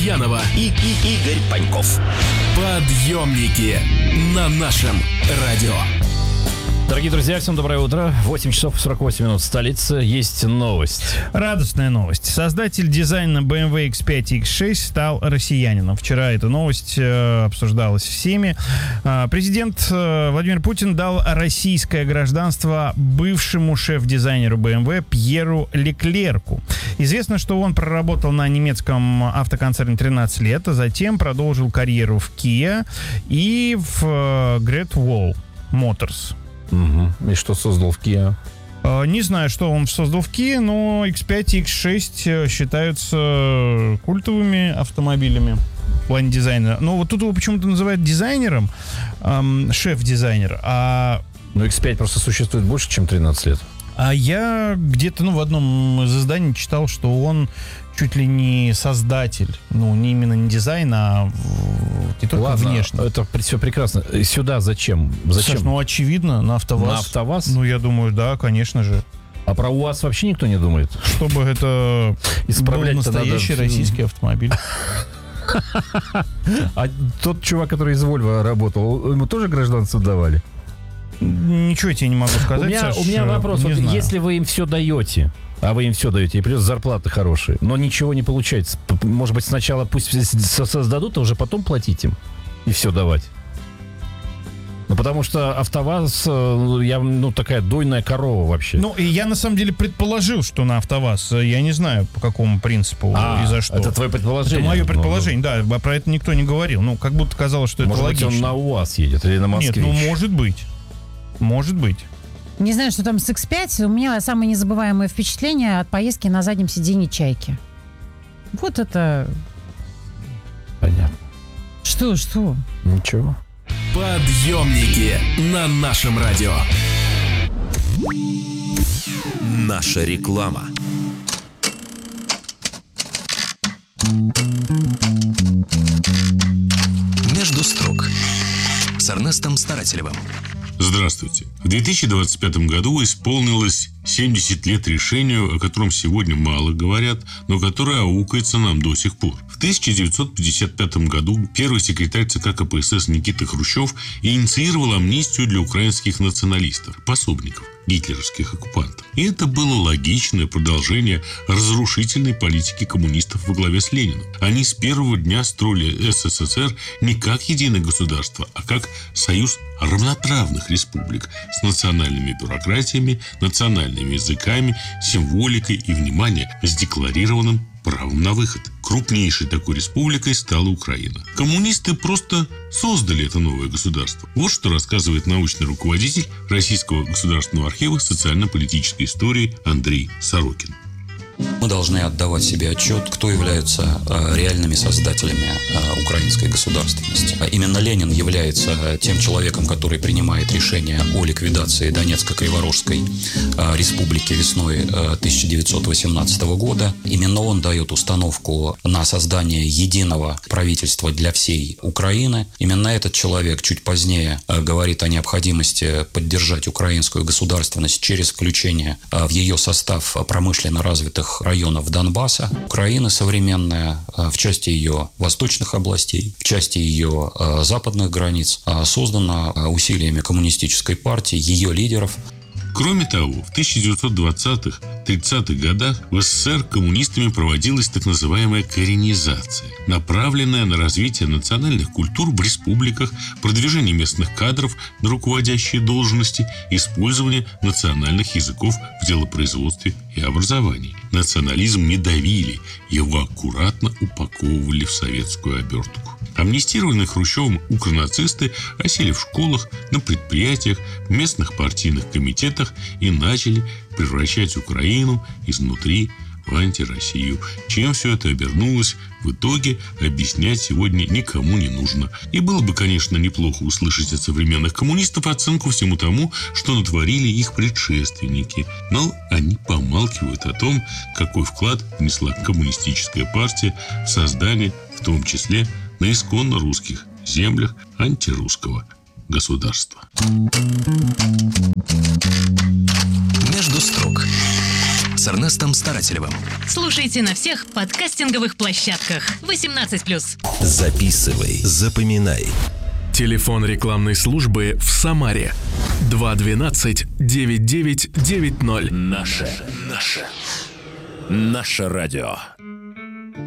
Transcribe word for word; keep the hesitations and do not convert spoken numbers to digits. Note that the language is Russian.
Мурзаянова и, и Игорь Паньков. Подъемники на нашем радио. Дорогие друзья, всем доброе утро. восемь часов сорок восемь минут в столице. Есть новость. Радостная новость. Создатель дизайна бэ эм вэ икс пять и икс шесть стал россиянином. Вчера эта новость э, обсуждалась всеми. Э, президент э, Владимир Путин дал российское гражданство бывшему шеф-дизайнеру бэ эм вэ Пьеру Леклерку. Известно, что он проработал на немецком автоконцерне тринадцать лет, а затем продолжил карьеру в Kia и в э, Great Wall Motors. Угу. И что создал в Kia? Не знаю, что он создал в Kia, но икс пять и икс шесть считаются культовыми автомобилями в плане дизайна. Но вот тут его почему-то называют дизайнером, эм, шеф-дизайнер. А... Но икс пять просто существует больше, чем тринадцать лет. А я где-то, ну, в одном из изданий читал, что он чуть ли не создатель, ну, не именно не дизайн, а не только Ладно, внешне. Это все прекрасно. Сюда зачем? Зачем? Саш, ну, очевидно, на АвтоВАЗ. На АвтоВАЗ? Ну, я думаю, да, конечно же. А про УАЗ вообще никто не думает? Чтобы это был настоящий надо... российский автомобиль. А тот чувак, который из Volvo работал, ему тоже гражданство давали? Ничего я тебе не могу сказать, У меня, Саш, у меня вопрос. Вот если вы им все даете, а вы им все даете, и плюс зарплаты хорошие, но ничего не получается, может быть, сначала пусть создадут, а уже потом платить им и все давать. Ну, потому что АвтоВАЗ, я, ну, такая дойная корова вообще. Ну, и я, на самом деле, предположил, что на АвтоВАЗ. Я не знаю, по какому принципу а, и за что. Это твое предположение? Это мое предположение, ну, да. Про это никто не говорил. Ну, как будто казалось, что может это логично. Может быть, он на УАЗ едет или на Москвич? Нет, ну, может быть. Может быть. Не знаю, что там с икс пять. У меня самое незабываемое впечатление от поездки на заднем сиденье «Чайки». Вот это... Понятно. Что, что? Ничего. Подъемники на нашем радио. Наша реклама. Между строк с Эрнестом Старателевым. Здравствуйте. В две тысячи двадцать пятом году исполнилось семьдесят лет решению, о котором сегодня мало говорят, но которое аукается нам до сих пор. В тысяча девятьсот пятьдесят пятом году первый секретарь ЦК ка пэ эс эс Никита Хрущев инициировал амнистию для украинских националистов, пособников гитлеровских оккупантов. И это было логичное продолжение разрушительной политики коммунистов во главе с Лениным. Они с первого дня строили эс эс эс эр не как единое государство, а как союз равноправных республик с национальными бюрократиями, национальными языками, символикой и, внимание, с декларированным правом на выход. Крупнейшей такой республикой стала Украина. Коммунисты просто создали это новое государство. Вот что рассказывает научный руководитель Российского государственного архива социально-политической истории Андрей Сорокин. Мы должны отдавать себе отчет, кто является э, реальными создателями э, украинской государственности. Именно Ленин является тем человеком, который принимает решение о ликвидации Донецко-Криворожской э, республики весной э, тысяча девятьсот восемнадцатого года. Именно он дает установку на создание единого правительства для всей Украины. Именно этот человек чуть позднее э, говорит о необходимости поддержать украинскую государственность через включение э, в ее состав промышленно развитых районов Донбасса. Украина современная в части ее восточных областей, в части ее западных границ создана усилиями коммунистической партии, ее лидеров. Кроме того, в тысяча девятьсот двадцатых-тридцатых годах в эс эс эс эр коммунистами проводилась так называемая коренизация, направленная на развитие национальных культур в республиках, продвижение местных кадров на руководящие должности, использование национальных языков в делопроизводстве и образовании. Национализм не давили, его аккуратно упаковывали в советскую обертку. Амнистированные Хрущевым укронацисты осели в школах, на предприятиях, в местных партийных комитетах и начали превращать Украину изнутри в антироссию. Чем все это обернулось, в итоге объяснять сегодня никому не нужно. И было бы, конечно, неплохо услышать от современных коммунистов оценку всему тому, что натворили их предшественники. Но они помалкивают о том, какой вклад внесла коммунистическая партия в создание, в том числе, на исконно русских землях антирусского государства. Между строк с Эрнестом Старателевым. Слушайте на всех подкастинговых площадках. восемнадцать плюс. Записывай, запоминай. Телефон рекламной службы в Самаре. два двенадцать девять девять девять ноль. Наше, наше, наше радио.